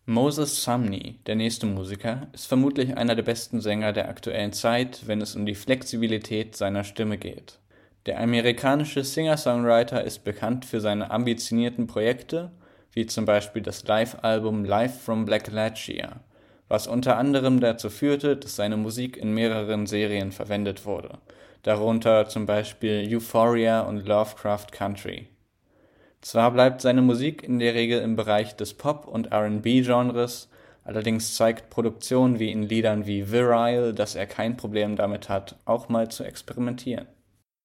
Moses Sumney, der nächste Musiker, ist vermutlich einer der besten Sänger der aktuellen Zeit, wenn es um die Flexibilität seiner Stimme geht. Der amerikanische Singer-Songwriter ist bekannt für seine ambitionierten Projekte, wie zum Beispiel das Live-Album Live from Blacklatchia, was unter anderem dazu führte, dass seine Musik in mehreren Serien verwendet wurde, darunter zum Beispiel Euphoria und Lovecraft Country. Zwar bleibt seine Musik in der Regel im Bereich des Pop- und R&B-Genres, allerdings zeigt Produktion wie in Liedern wie Virile, dass er kein Problem damit hat, auch mal zu experimentieren.